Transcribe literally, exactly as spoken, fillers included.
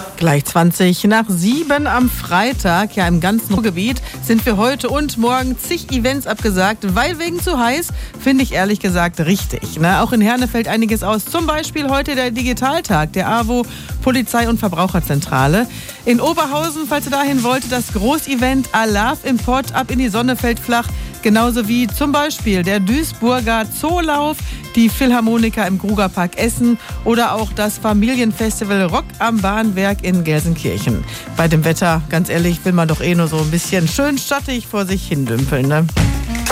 Gleich zwanzig nach sieben am Freitag. Ja, im ganzen Ruhrgebiet sind wir heute und morgen zig Events abgesagt, weil wegen zu heiß, finde ich ehrlich gesagt richtig. Ne? Auch in Herne fällt einiges aus. Zum Beispiel heute der Digitaltag der A W O, Polizei- und Verbraucherzentrale. In Oberhausen, falls ihr dahin wollt, das Großevent Alarv im Pott, ab in die Sonne fällt flach. Genauso wie zum Beispiel der Duisburger Zoolauf, die Philharmoniker im Grugerpark Essen oder auch das Familienfestival Rock am Bahnwerk in Gelsenkirchen. Bei dem Wetter, ganz ehrlich, will man doch eh nur so ein bisschen schön schattig vor sich hin dümpeln, ne?